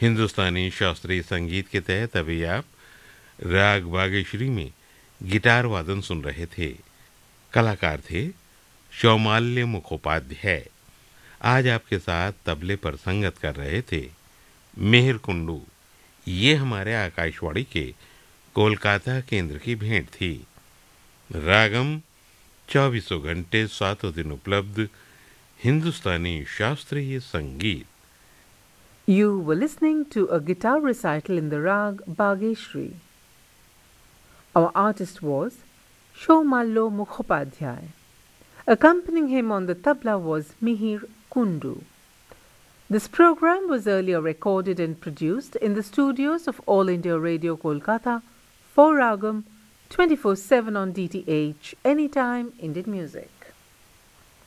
हिंदुस्तानी शास्त्रीय संगीत के तहत अभी आप राग बागेश्वरी में गिटार वादन सुन रहे थे। कलाकार थे शौमाल्य मुखोपाध्याय। आज आपके साथ तबले पर संगत कर रहे थे मेहर कुंडू। ये हमारे आकाशवाणी के कोलकाता केंद्र की भेंट थी। रागम 24 घंटे 7 दिन उपलब्ध हिंदुस्तानी शास्त्रीय संगीत। You were listening to a guitar recital in the rag Bageshri. Our artist was Shomallo Mukhopadhyay. Accompanying him on the tabla was Mihir Kundu. This program was earlier recorded and produced in the studios of All India Radio Kolkata for Ragam 24/7 on DTH, anytime Indian music.